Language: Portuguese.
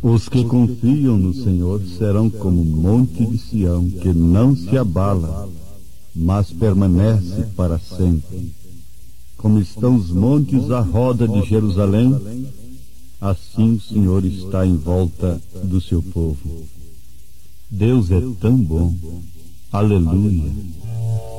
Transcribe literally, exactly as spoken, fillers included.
Os que confiam no Senhor serão como o monte de Sião, que não se abala, mas permanece para sempre. Como estão os montes à roda de Jerusalém, assim o Senhor está em volta do seu povo. Deus é tão bom. Aleluia.